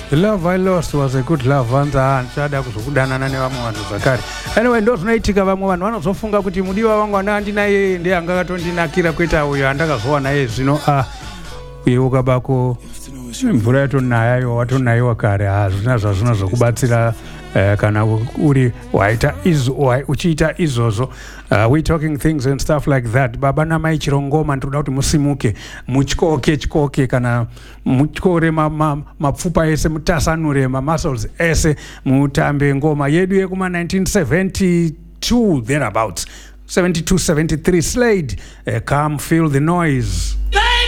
The love I lost was a good love. Vanza nchada kusukudanana ne vamwe vanhu zakare. Anyway, ndo zvinoitika vamwe vanhu vanozofunga kuti mudiwa wangu andina yeye ndiye angakatondinakira kuita uyo andakazowa naye zvino uye ukabako mvura yatonaya watonayiwa kare hazvina zvazvino zvokubatsira kana uri uchiita izvozvo. We talking things and stuff like that. Baba namai chirongoma ndoda kuti musimuke muchikoke kana mutyore mapfupa ese mutasanure muscles ese mutambe ngoma yedu yekuma 1972 thereabouts 72 73 Slade. Come feel the noise.